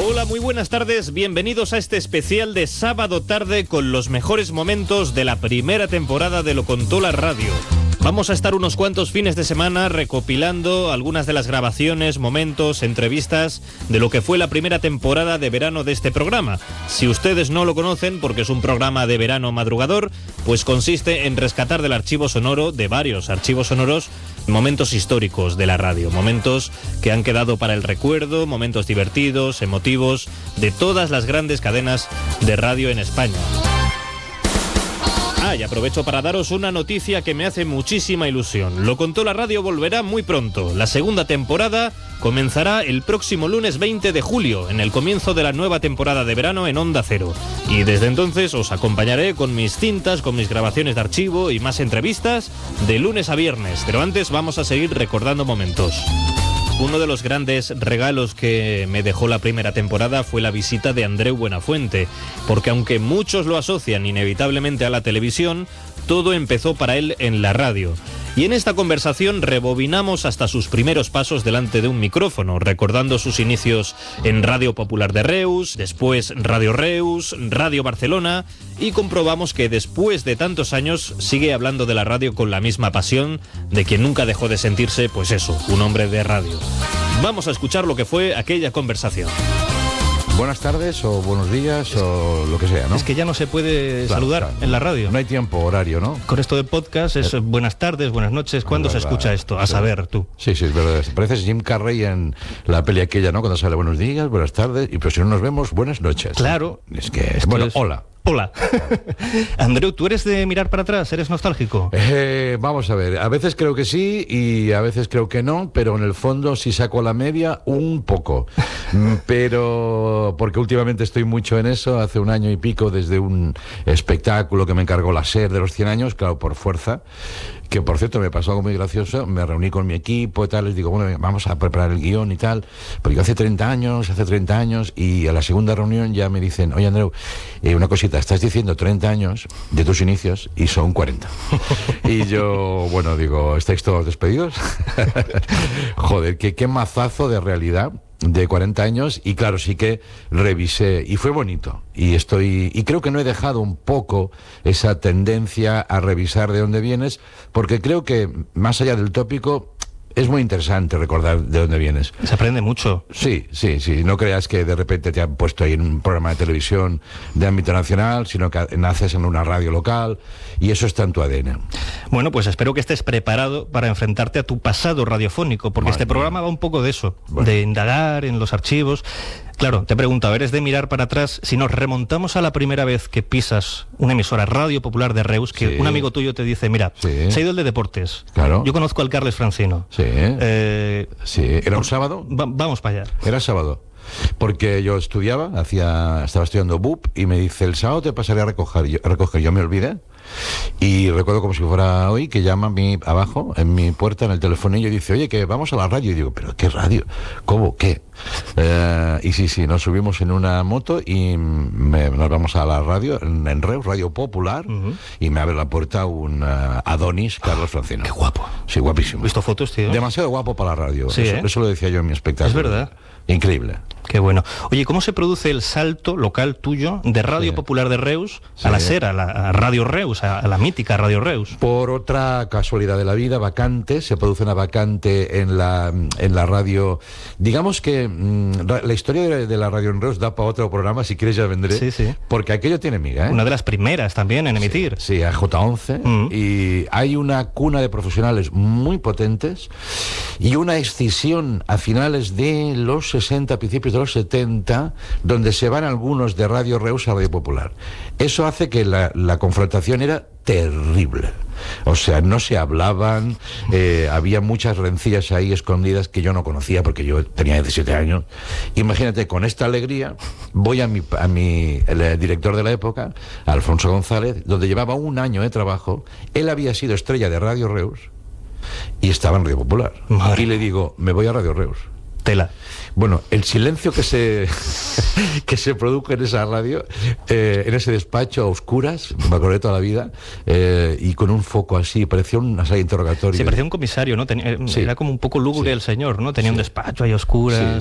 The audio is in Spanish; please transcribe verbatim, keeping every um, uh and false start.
Hola, muy buenas tardes, bienvenidos a este especial de sábado tarde con los mejores momentos de la primera temporada de Lo Contó la Radio. Vamos a estar unos cuantos fines de semana recopilando algunas de las grabaciones, momentos, entrevistas de lo que fue la primera temporada de verano de este programa. Si ustedes no lo conocen, porque es un programa de verano madrugador, pues consiste en rescatar del archivo sonoro, de varios archivos sonoros, momentos históricos de la radio, momentos que han quedado para el recuerdo, momentos divertidos, emotivos, de todas las grandes cadenas de radio en España. Ah, y aprovecho para daros una noticia que me hace muchísima ilusión. Lo Contó la Radio volverá muy pronto. La segunda temporada comenzará el próximo lunes veinte de julio, en el comienzo de la nueva temporada de verano en Onda Cero. Y desde entonces os acompañaré con mis cintas, con mis grabaciones de archivo y más entrevistas de lunes a viernes. Pero antes vamos a seguir recordando momentos. Uno de los grandes regalos que me dejó la primera temporada fue la visita de Andreu Buenafuente, porque aunque muchos lo asocian inevitablemente a la televisión, todo empezó para él en la radio. Y en esta conversación rebobinamos hasta sus primeros pasos delante de un micrófono, recordando sus inicios en Radio Popular de Reus, después Radio Reus, Radio Barcelona, y comprobamos que después de tantos años sigue hablando de la radio con la misma pasión de quien nunca dejó de sentirse, pues eso, un hombre de radio. Vamos a escuchar lo que fue aquella conversación. Buenas tardes o buenos días o lo que sea, ¿no? Es que ya no se puede claro, saludar claro. en la radio. No hay tiempo, horario, ¿no? Con esto de podcast es eh, buenas tardes, buenas noches. ¿Cuándo se escucha esto? A saber, tú. Sí, sí, es verdad. Pareces Jim Carrey en la peli aquella, ¿no? Cuando sale buenos días, buenas tardes, y pero si no nos vemos, buenas noches. Claro. Es que, es bueno, es... hola. Hola. Andreu, ¿tú eres de mirar para atrás? ¿Eres nostálgico? Eh, vamos a ver, a veces creo que sí y a veces creo que no, pero en el fondo si saco la media, un poco. Pero porque últimamente estoy mucho en eso, hace un año y pico desde un espectáculo que me encargó la SER de los cien años, claro, por fuerza, que por cierto me pasó algo muy gracioso, me reuní con mi equipo y tal, les digo, bueno, vamos a preparar el guión y tal, porque yo hace treinta años, hace treinta años, y a la segunda reunión ya me dicen, oye Andreu, eh, una cosita, estás diciendo treinta años de tus inicios y son cuarenta. Y yo, bueno, digo, ¿estáis todos despedidos? Joder, qué, qué mazazo de realidad de cuarenta años, y claro, sí que revisé y fue bonito, y estoy y creo que no he dejado un poco esa tendencia a revisar de dónde vienes, porque creo que más allá del tópico es muy interesante recordar de dónde vienes. Se aprende mucho. Sí, sí, sí. No creas que de repente te han puesto ahí en un programa de televisión de ámbito nacional, sino que naces en una radio local y eso está en tu A D N. Bueno, pues espero que estés preparado para enfrentarte a tu pasado radiofónico, porque Madre este programa mía. va un poco de eso, bueno. de indagar en los archivos. Claro, te pregunto, ¿eres de mirar para atrás? Si nos remontamos a la primera vez que pisas una emisora Radio Popular de Reus, que sí. un amigo tuyo te dice, mira, sí. se ha ido el de deportes. Claro. Yo conozco al Carles Francino. Sí. Eh, sí. ¿Era un sábado? Va, vamos para allá. Era sábado. Porque yo estudiaba, hacía, estaba estudiando B U P y me dice, el sábado te pasaré a recoger. Yo, a recoger. yo me olvidé. Y recuerdo como si fuera hoy que llama a mí abajo, en mi puerta, en el telefonillo, y dice, oye, que vamos a la radio. Y digo, ¿pero qué radio? ¿Cómo? ¿Qué? Eh, y sí, sí, nos subimos en una moto y me, nos vamos a la radio, en, en Reus, Radio Popular, uh-huh. y me abre la puerta un uh, Adonis, Carlos Francino. ¡Qué guapo! Sí, guapísimo. ¿He visto fotos, tío? Demasiado guapo para la radio. Sí, eso, ¿eh? eso lo decía yo en mi espectáculo. Es verdad. Increíble. Qué bueno. Oye, ¿cómo se produce el salto local tuyo de Radio sí. Popular de Reus sí. a la SER, a la a Radio Reus, a, a la mítica Radio Reus? Por otra casualidad de la vida, vacante, se produce una vacante en la, en la radio. Digamos que mmm, la historia de, de la radio en Reus da para otro programa, si quieres ya vendré, sí, sí. porque aquello tiene miga, ¿eh? Una de las primeras también en emitir. Sí, sí a J once, mm. y hay una cuna de profesionales muy potentes y una escisión a finales de los sesenta, principios de los setenta, donde se van algunos de Radio Reus a Radio Popular. Eso hace que la, la confrontación era terrible. O sea, no se hablaban, eh, había muchas rencillas ahí escondidas que yo no conocía porque yo tenía diecisiete años. Imagínate, con esta alegría voy a mi, a mi el director de la época, Alfonso González, donde llevaba un año de trabajo. Él había sido estrella de Radio Reus y estaba en Radio Popular. Madre. Y le digo, me voy a Radio Reus. Tela. Bueno, el silencio que se que se produjo en esa radio, eh, en ese despacho a oscuras, me acordé toda la vida, eh, y con un foco así, parecía una sala de interrogatorio. Sí, parecía un comisario, ¿no? Tenía, sí. Era como un poco lúgubre sí. el señor, ¿no? Tenía sí. un despacho ahí a oscuras. Sí.